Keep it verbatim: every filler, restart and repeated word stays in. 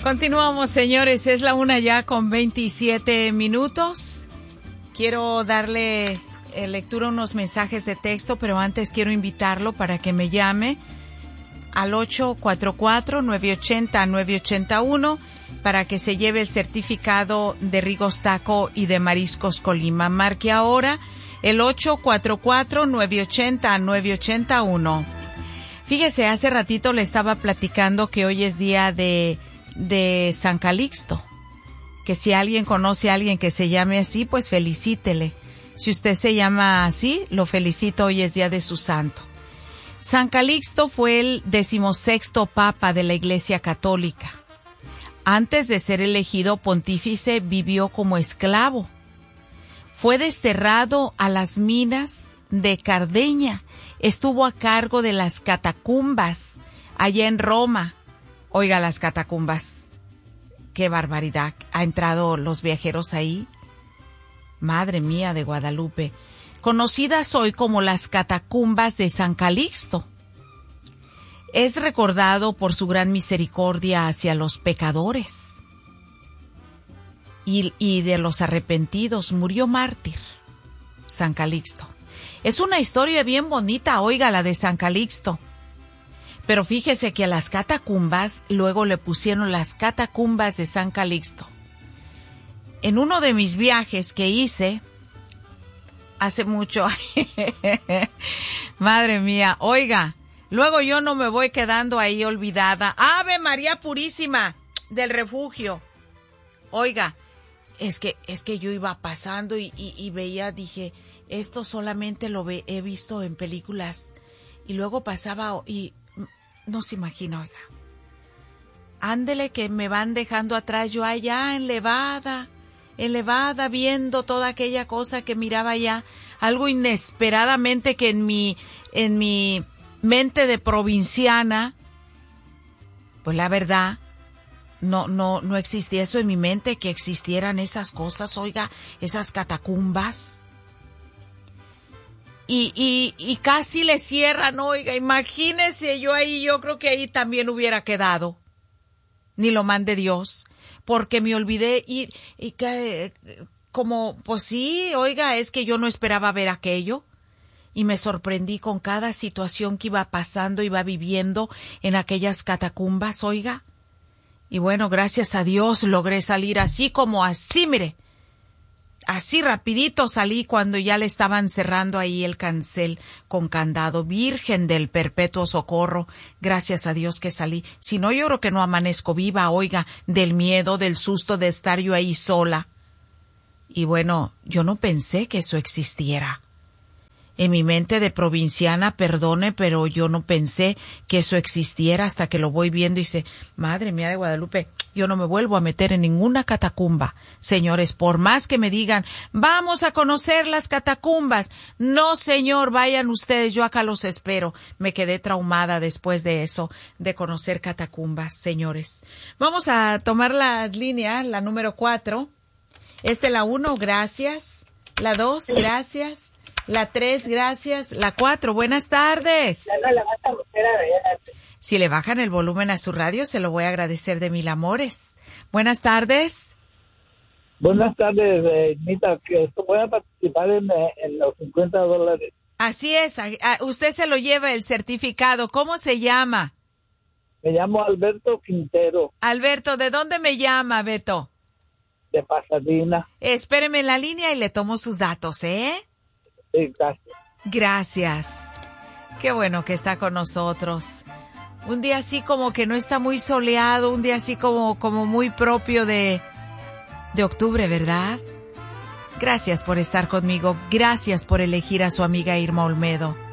Continuamos, señores. Es la una ya con veintisiete minutos. Quiero darle eh, lectura a unos mensajes de texto, pero antes quiero invitarlo para que me llame al ocho cuatro cuatro, nueve ocho cero, nueve ocho uno para que se lleve el certificado de Rigos Taco y de Mariscos Colima. Marque ahora el ocho cuatro cuatro, nueve ocho cero, nueve ocho uno. Fíjese, hace ratito le estaba platicando que hoy es día de, de San Calixto. Que si alguien conoce a alguien que se llame así, pues felicítele. Si usted se llama así, lo felicito, hoy es día de su santo. San Calixto fue el decimosexto papa de la Iglesia Católica. Antes de ser elegido pontífice, vivió como esclavo. Fue desterrado a las minas de Cardeña. Estuvo a cargo de las catacumbas allá en Roma. Oiga, las catacumbas. Qué barbaridad. ¿Ha entrado los viajeros ahí? Madre mía de Guadalupe. Conocidas hoy como las catacumbas de San Calixto. Es recordado por su gran misericordia hacia los pecadores y, y de los arrepentidos. Murió mártir, San Calixto. Es una historia bien bonita, oiga, la de San Calixto. Pero fíjese que a las catacumbas luego le pusieron las catacumbas de San Calixto. En uno de mis viajes que hice hace mucho, madre mía, oiga, luego yo no me voy quedando ahí olvidada. ¡Ave María Purísima del Refugio! Oiga, es que es que yo iba pasando y, y, y veía, dije, esto solamente lo ve, he visto en películas. Y luego pasaba y no se imagina, oiga. Ándele que me van dejando atrás, yo allá en Levada, en Levada, viendo toda aquella cosa que miraba allá, algo inesperadamente que en mi, en mi mente de provinciana, pues la verdad, no, no, no existía eso en mi mente, que existieran esas cosas, oiga, esas catacumbas. Y, y, y casi le cierran, oiga, imagínese yo ahí, yo creo que ahí también hubiera quedado. Ni lo mande Dios, porque me olvidé y, y que, como, pues sí, oiga, es que yo no esperaba ver aquello. Y me sorprendí con cada situación que iba pasando, iba viviendo en aquellas catacumbas, oiga. Y bueno, gracias a Dios logré salir así como así, mire. Así rapidito salí cuando ya le estaban cerrando ahí el cancel con candado. Virgen del Perpetuo Socorro, gracias a Dios que salí. Si no, yo creo que no amanezco viva, oiga, del miedo, del susto de estar yo ahí sola. Y bueno, yo no pensé que eso existiera. En mi mente de provinciana, perdone, pero yo no pensé que eso existiera hasta que lo voy viendo y dice, madre mía de Guadalupe, yo no me vuelvo a meter en ninguna catacumba. Señores, por más que me digan, vamos a conocer las catacumbas. No, señor, vayan ustedes, yo acá los espero. Me quedé traumada después de eso, de conocer catacumbas, señores. Vamos a tomar las líneas, la número cuatro. Este, la uno, gracias. La dos, gracias. La tres, gracias. La cuatro, buenas tardes. Si le bajan el volumen a su radio, se lo voy a agradecer de mil amores. Buenas tardes. Buenas tardes, eh, Nita, que voy a participar en, en los cincuenta dólares. Así es, a, a, usted se lo lleva el certificado. ¿Cómo se llama? Me llamo Alberto Quintero. Alberto, ¿de dónde me llama, Beto? De Pasadena. Espéreme en la línea y le tomo sus datos, ¿eh? Sí, gracias. Gracias. Qué bueno que está con nosotros. Un día así como que no está muy soleado, un día así como, como muy propio de, de octubre, ¿verdad? Gracias por estar conmigo, gracias por elegir a su amiga Irma Olmedo.